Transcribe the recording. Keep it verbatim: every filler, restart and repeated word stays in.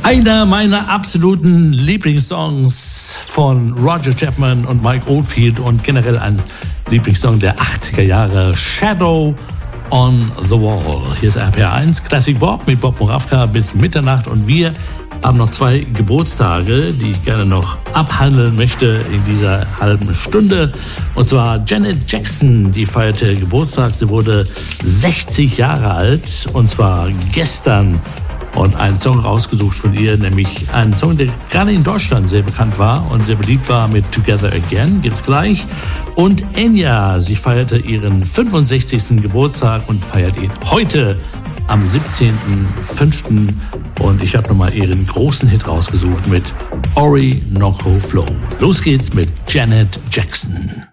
Einer meiner absoluten Lieblingssongs von Roger Chapman und Mike Oldfield und generell ein Lieblingssong der achtziger Jahre, Shadow on the Wall. Hier ist R P R eins Classic Bob mit Bob Moravka bis Mitternacht und wir haben noch zwei Geburtstage, die ich gerne noch abhandeln möchte in dieser halben Stunde. Und zwar Janet Jackson, die feierte Geburtstag. Sie wurde sechzig Jahre alt und zwar gestern. Und einen Song rausgesucht von ihr, nämlich einen Song, der gerade in Deutschland sehr bekannt war und sehr beliebt war mit Together Again, gibt's gleich. Und Enya, sie feierte ihren fünfundsechzigsten Geburtstag und feiert ihn heute am siebzehnten fünften Und ich habe nochmal ihren großen Hit rausgesucht mit Orinoco Flow. Los geht's mit Janet Jackson.